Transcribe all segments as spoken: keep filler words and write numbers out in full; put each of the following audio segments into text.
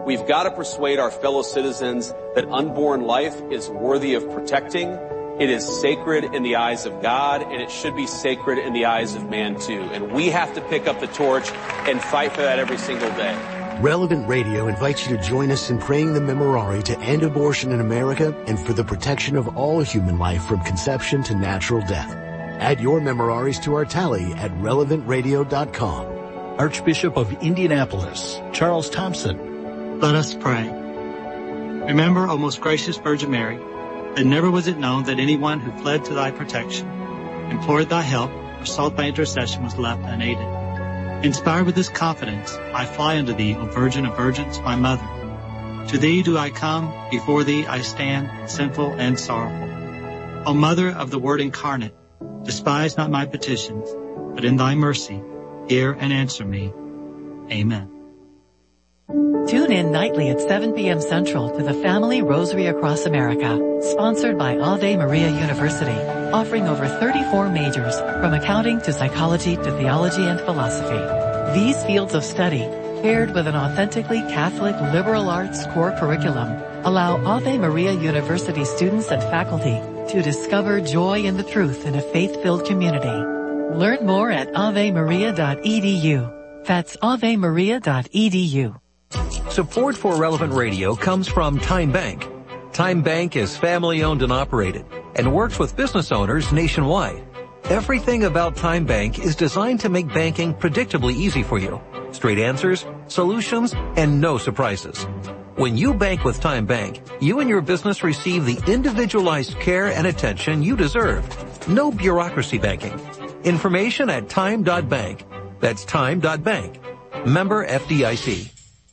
We've got to persuade our fellow citizens that unborn life is worthy of protecting. It is sacred in the eyes of God, and it should be sacred in the eyes of man too. And we have to pick up the torch and fight for that every single day. Relevant Radio invites you to join us in praying the Memorare to end abortion in America and for the protection of all human life from conception to natural death. Add your Memoraries to our tally at relevant radio dot com. Archbishop of Indianapolis, Charles Thompson. Let us pray. Remember, O most gracious Virgin Mary, that never was it known that anyone who fled to thy protection, implored thy help, or sought thy intercession was left unaided. Inspired with this confidence, I fly unto thee, O Virgin of Virgins, my mother. To thee do I come, before thee I stand, sinful and sorrowful. O Mother of the Word incarnate, despise not my petitions, but in thy mercy, hear and answer me. Amen. Tune in nightly at seven p.m. Central to the Family Rosary Across America, sponsored by Ave Maria University, offering over thirty-four majors, from accounting to psychology to theology and philosophy. These fields of study, paired with an authentically Catholic liberal arts core curriculum, allow Ave Maria University students and faculty to discover joy in the truth in a faith-filled community. Learn more at ave maria dot e d u. That's ave maria dot e d u. Support for Relevant Radio comes from Time Bank. Time Bank is family-owned and operated and works with business owners nationwide. Everything about Time Bank is designed to make banking predictably easy for you. Straight answers, solutions, and no surprises. When you bank with Time Bank, you and your business receive the individualized care and attention you deserve. No bureaucracy banking. Information at time dot bank. That's time dot bank. Member F D I C.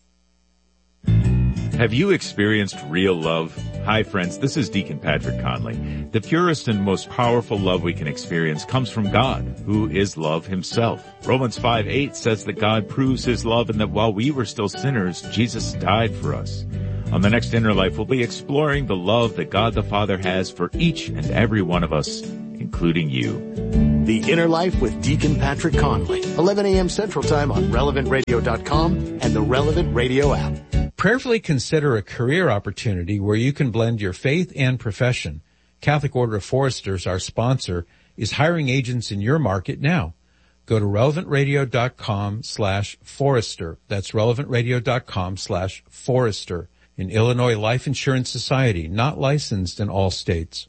Have you experienced real love? Hi friends, this is Deacon Patrick Conley. The purest and most powerful love we can experience comes from God, who is love himself. Romans five eight says that God proves his love and that while we were still sinners, Jesus died for us. On the next Inner Life, we'll be exploring the love that God the Father has for each and every one of us, including you. The Inner Life with Deacon Patrick Conley, eleven a.m. Central Time on relevant radio dot com and the Relevant Radio app. Prayerfully consider a career opportunity where you can blend your faith and profession. Catholic Order of Foresters, our sponsor, is hiring agents in your market now. Go to relevant radio dot com slash forester. That's relevant radio dot com slash forester. In Illinois Life Insurance Society, not licensed in all states.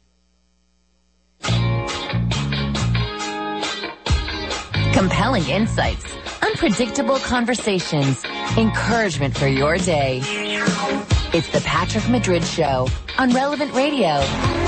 Compelling insights, unpredictable conversations, encouragement for your day. It's the Patrick Madrid Show on Relevant Radio.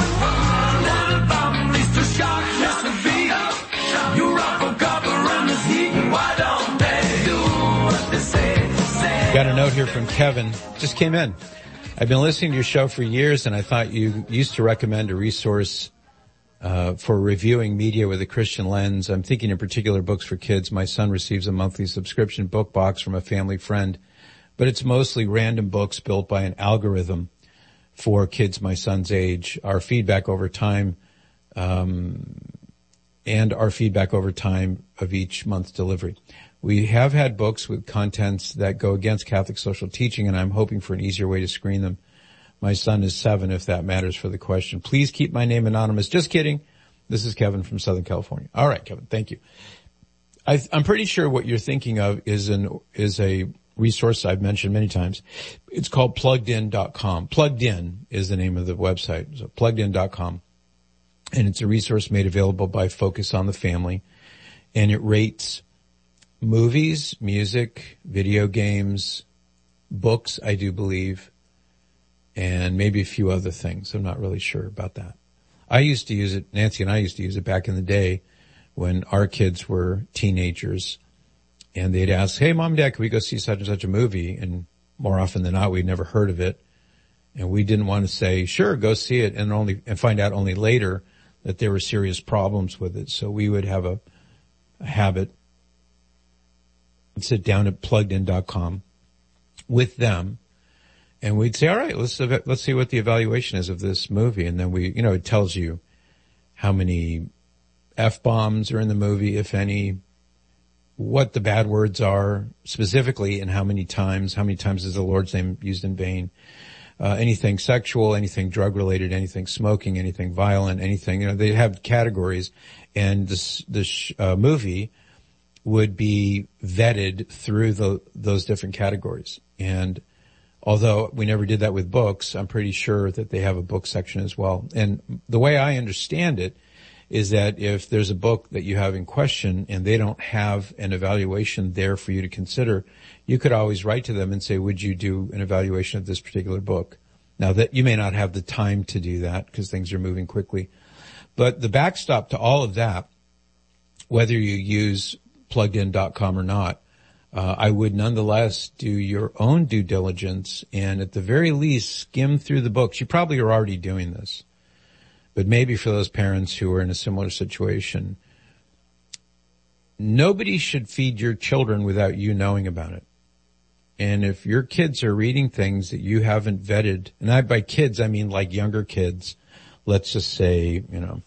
Got a note here from Kevin. Just came in. I've been listening to your show for years, and I thought you used to recommend a resource uh for reviewing media with a Christian lens. I'm thinking in particular books for kids. My son receives a monthly subscription book box from a family friend, but it's mostly random books built by an algorithm for kids my son's age. Our feedback over time, um and our feedback over time of each month's delivery. We have had books with contents that go against Catholic social teaching, and I'm hoping for an easier way to screen them. My son is seven, if that matters for the question. Please keep my name anonymous. Just kidding. This is Kevin from Southern California. All right, Kevin, thank you. I, I'm pretty sure what you're thinking of is an is a resource I've mentioned many times. It's called plugged in dot com. Plugged In is the name of the website. So plugged in dot com. And it's a resource made available by Focus on the Family. And it rates movies, music, video games, books, I do believe, and maybe a few other things. I'm not really sure about that. I used to use it, Nancy and I used to use it back in the day when our kids were teenagers, and they'd ask, hey, Mom, Dad, can we go see such and such a movie? And more often than not, we'd never heard of it. And we didn't want to say, sure, go see it, and only and find out only later that there were serious problems with it. So we would have a, a habit and sit down at plugged in dot com with them, and we'd say, all right, let's let's see what the evaluation is of this movie. And then we, you know, it tells you how many F-bombs are in the movie, if any, what the bad words are specifically and how many times, how many times is the Lord's name used in vain. Uh, anything sexual, anything drug related, anything smoking, anything violent, anything, you know, they have categories, and this, this, uh, movie would be vetted through the, those different categories. And although we never did that with books, I'm pretty sure that they have a book section as well. And the way I understand it is that if there's a book that you have in question and they don't have an evaluation there for you to consider, you could always write to them and say, would you do an evaluation of this particular book? Now that you may not have the time to do that because things are moving quickly. But the backstop to all of that, whether you use plugged in dot com or not, uh, I would nonetheless do your own due diligence and at the very least skim through the books. You probably are already doing this. But maybe for those parents who are in a similar situation, nobody should feed your children without you knowing about it. And if your kids are reading things that you haven't vetted, and I, by kids, I mean like younger kids, let's just say, you know,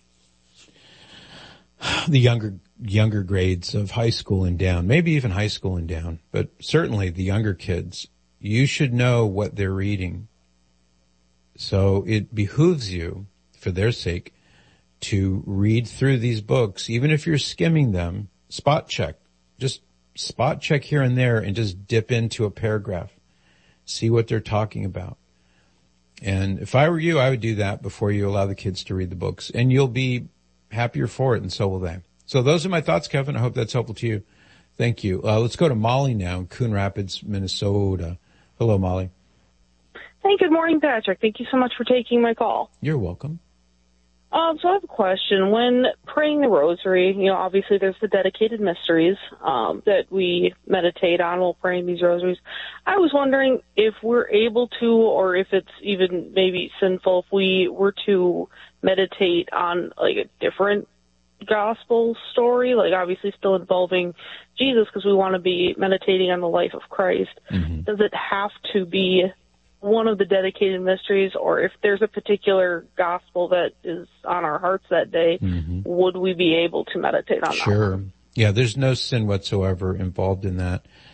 the younger, younger grades of high school and down, maybe even high school and down, but certainly the younger kids, you should know what they're reading. So it behooves you, for their sake, to read through these books, even if you're skimming them, spot check. Just spot check here and there and just dip into a paragraph. See what they're talking about. And if I were you, I would do that before you allow the kids to read the books. And you'll be happier for it, and so will they. So those are my thoughts, Kevin. I hope that's helpful to you. Thank you. Uh, let's go to Molly now in Coon Rapids, Minnesota. Hello, Molly. Hey, good morning, Patrick. Thank you so much for taking my call. You're welcome. Um, so I have a question. When praying the rosary, you know, obviously there's the dedicated mysteries um, that we meditate on while praying these rosaries. I was wondering if we're able to, or if it's even maybe sinful, if we were to meditate on, like, a different gospel story, like obviously still involving Jesus because we want to be meditating on the life of Christ. Mm-hmm. Does it have to be one of the dedicated mysteries, or if there's a particular gospel that is on our hearts that day, mm-hmm. would we be able to meditate on that? Sure. Yeah, there's no sin whatsoever involved in that.